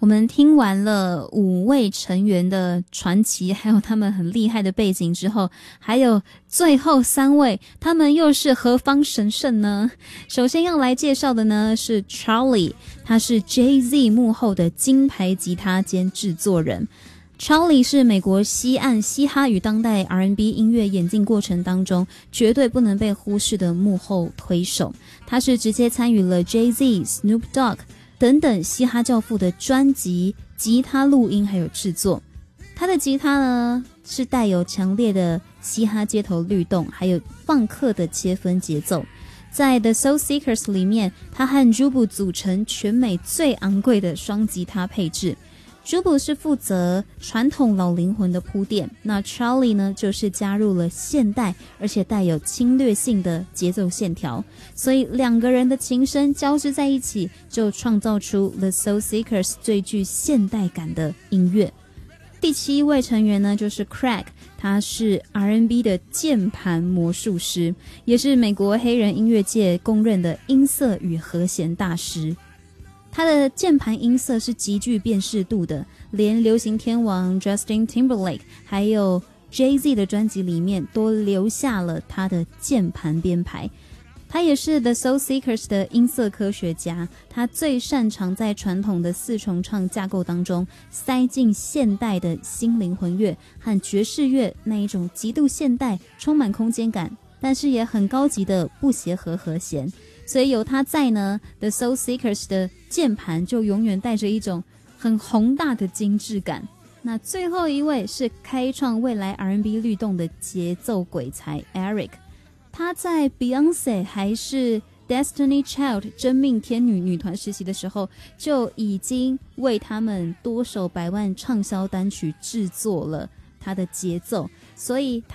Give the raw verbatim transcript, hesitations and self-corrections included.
我们听完了五位成员的传奇，还有他们很厉害的背景之后，还有最后三位，他们又是何方神圣呢？首先要来介绍的呢是 Charlie， 他是 Jay-Z 幕后的金牌吉他兼制作人。Charlie 是美国西岸嘻哈与当代 R and B 音乐演进过程当中绝对不能被忽视的幕后推手，他是直接参与了 Jay-Z、Snoop Dogg等等嘻哈教父的专辑、吉他录音还有制作。他的吉他呢是带有强烈的嘻哈街头律动，还有放克的切分节奏。在 The Soul Seekers 里面，他和 Jubu 组成全美最昂贵的双吉他配置。Jubu 是负责传统老灵魂的铺垫，那 Charlie 呢就是加入了现代而且带有侵略性的节奏线条，所以两个人的琴声交织在一起，就创造出 The Soul Seekers 最具现代感的音乐。第七位成员呢就是 Craig， 他是 R and B 的键盘魔术师，也是美国黑人音乐界公认的音色与和弦大师。他的键盘音色是极具辨识度的，连流行天王 Justin Timberlake 还有 Jay-Z 的专辑里面都留下了他的键盘编排。他也是 The Soul Seekers 的音色科学家，他最擅长在传统的四重唱架构当中塞进现代的新灵魂乐和爵士乐那一种极度现代充满空间感但是也很高级的不协和和弦，所以有他在呢 The Soul Seekers 的键盘就永远带着一种很宏大的精致感。那最后一位是开创未来 R and B 律动的节奏鬼才 Eric， 他在 Beyonce 还是 Destiny Child 真命天女女团实习的时候，就已经为他们多首百万畅销单曲制作了他的节奏，所以他